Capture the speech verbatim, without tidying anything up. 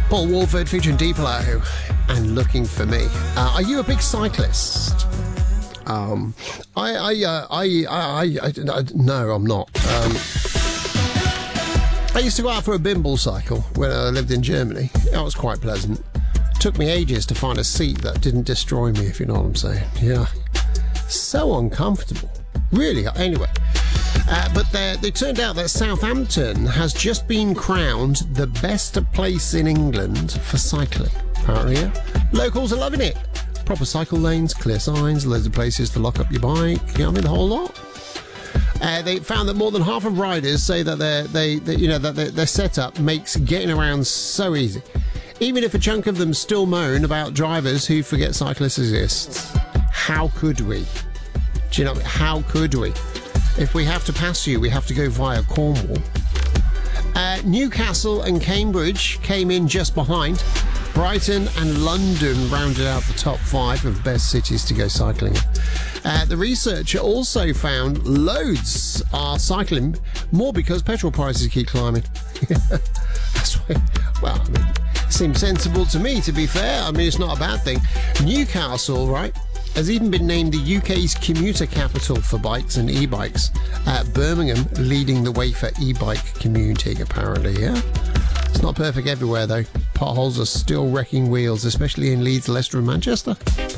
Paul Walford featuring Diplo and Looking for Me. Uh, are you a big cyclist? Um, I, I, uh, I, I, I, I, I, no, I'm not. Um, I used to go out for a bimble cycle when I lived in Germany. That was quite pleasant. Took me ages to find a seat that didn't destroy me, if you know what I'm saying. Yeah. So uncomfortable. Really. Anyway. Uh, but they turned out that Southampton has just been crowned the best place in England for cycling. Apparently, yeah. Locals are loving it. Proper cycle lanes, clear signs, loads of places to lock up your bike. You know what I mean? The whole lot. Uh, they found that more than half of riders say that their they, they you know that their, their setup makes getting around so easy. Even if a chunk of them still moan about drivers who forget cyclists exist. How could we? Do you know? How could we? If we have to pass you, we have to go via Cornwall. Uh, Newcastle and Cambridge came in just behind. Brighton and London rounded out the top five of best cities to go cycling in. Uh, the researcher also found loads are cycling more because petrol prices keep climbing. That's why, well, I mean, it seems sensible to me, to be fair. I mean, it's not a bad thing. Newcastle, right, has even been named the U K's commuter capital for bikes and e-bikes. Uh, Birmingham leading the way for e-bike commuting, apparently, yeah? It's not perfect everywhere, though. Potholes are still wrecking wheels, especially in Leeds, Leicester and Manchester.